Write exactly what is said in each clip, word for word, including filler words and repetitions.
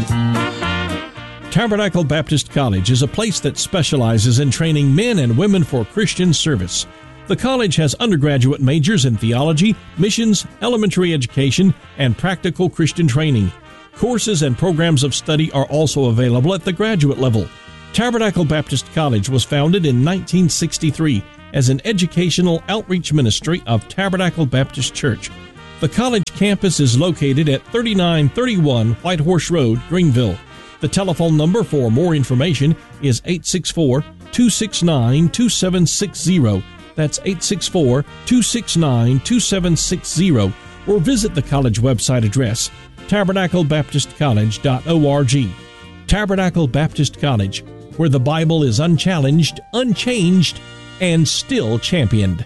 Tabernacle Baptist College is a place that specializes in training men and women for Christian service. The college has undergraduate majors in theology, missions, elementary education, and practical Christian training. Courses and programs of study are also available at the graduate level. Tabernacle Baptist College was founded in nineteen sixty-three as an educational outreach ministry of Tabernacle Baptist Church. The college campus is located at thirty-nine thirty-one Whitehorse Road, Greenville. The telephone number for more information is eight six four, two six nine, two seven six zero. That's eight six four, two six nine, two seven six zero. Or visit the college website address, tabernacle baptist college dot org. Tabernacle Baptist College, where the Bible is unchallenged, unchanged, and still championed.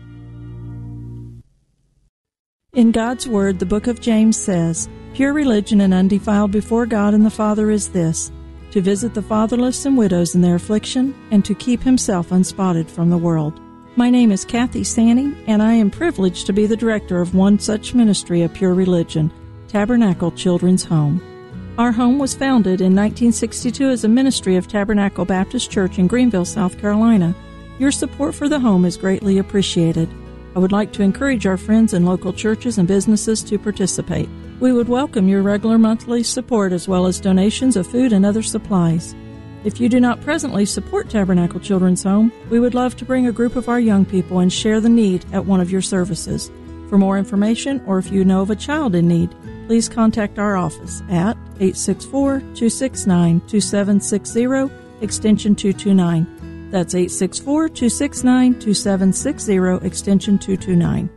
In God's Word, the book of James says, "Pure religion and undefiled before God and the Father is this, to visit the fatherless and widows in their affliction, and to keep himself unspotted from the world." My name is Kathy Sanny, and I am privileged to be the director of one such ministry of pure religion, Tabernacle Children's Home. Our home was founded in nineteen sixty-two as a ministry of Tabernacle Baptist Church in Greenville, South Carolina. Your support for the home is greatly appreciated. I would like to encourage our friends in local churches and businesses to participate. We would welcome your regular monthly support as well as donations of food and other supplies. If you do not presently support Tabernacle Children's Home, we would love to bring a group of our young people and share the need at one of your services. For more information, or if you know of a child in need, please contact our office at eight six four, two six nine, two seven six zero, extension two two nine. That's eight six four, two six nine, two seven six zero, extension two two nine.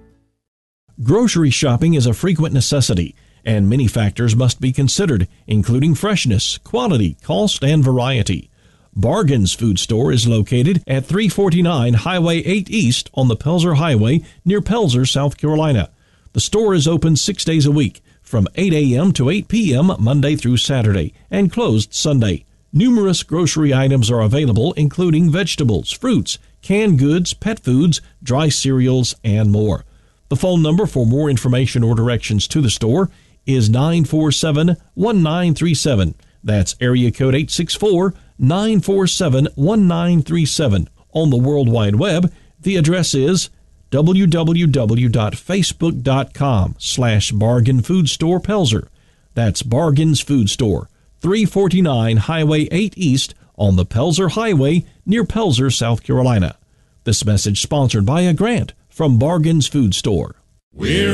Grocery shopping is a frequent necessity, and many factors must be considered, including freshness, quality, cost, and variety. Bargains Food Store is located at three forty-nine Highway eight East on the Pelzer Highway near Pelzer, South Carolina. The store is open six days a week, from eight a.m. to eight p.m. Monday through Saturday, and closed Sunday. Numerous grocery items are available, including vegetables, fruits, canned goods, pet foods, dry cereals, and more. The phone number for more information or directions to the store is nine four seven, one nine three seven. That's area code eight six four, nine four seven, one nine three seven. On the World Wide Web, the address is w w w dot facebook dot com slash bargain food store pelzer. That's Bargains Food Store, three forty-nine Highway eight East on the Pelzer Highway near Pelzer, South Carolina. This message sponsored by a grant from Bargains Food Store. We're